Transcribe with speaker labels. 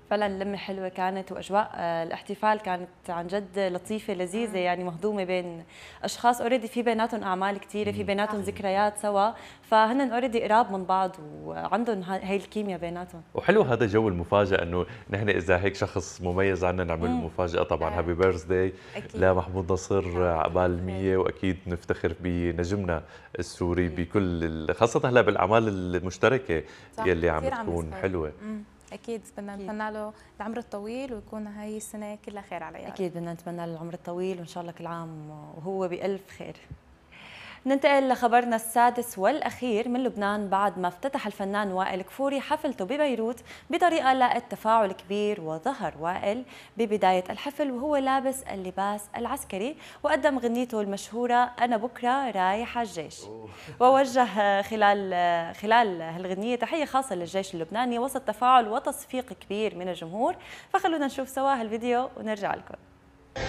Speaker 1: فعلا اللمة حلوة كانت، وأجواء الاحتفال كانت عن جد لطيفة لذيذة، يعني مهضومة بين أشخاص اوريدي في بيناتهم أعمال كثيرة، في بيناتهم ذكريات سوا، فهن اوريدي قراب من بعض وعندهم هي الكيمياء بيناتهم.
Speaker 2: وحلو هذا جو المفاجأة، إنه نحن إذا هيك شخص مميز عنا نعمل له
Speaker 1: امم
Speaker 2: مفاجأة. طبعًا هابي
Speaker 3: آه،
Speaker 2: بيرثداي
Speaker 3: أكيد.
Speaker 2: لمحمود نصر
Speaker 3: يومك
Speaker 2: عقبال
Speaker 3: ألف خير.
Speaker 2: 100، وأكيد نفتخر بنجمنا السوري
Speaker 1: أكيد.
Speaker 2: بكل خاصة هلا بالأعمال المشتركة
Speaker 3: صح،
Speaker 2: يلي عم
Speaker 3: كثير عم
Speaker 2: تكون
Speaker 3: يظهر.
Speaker 2: حلوة.
Speaker 3: أكيد بدنا
Speaker 1: أكيد.
Speaker 3: نتمنى له العمر الطويل ويكون هاي السنة كلها خير عليه يا رب.
Speaker 1: أكيد بدنا نتمنى له العمر الطويل، وإن شاء الله كل عام وهو بألف خير. ننتقل لخبرنا السادس والأخير من لبنان. بعد ما افتتح الفنان وائل كفوري حفلته ببيروت بطريقة لقت تفاعل كبير، وظهر وائل ببداية الحفل وهو لابس اللباس العسكري، وقدم غنيته المشهورة أنا بكرة رايح على الجيش، ووجه خلال هالغنية تحية خاصة للجيش اللبناني وسط تفاعل وتصفيق كبير من الجمهور. فخلونا نشوف سوا هالفيديو ونرجع لكم.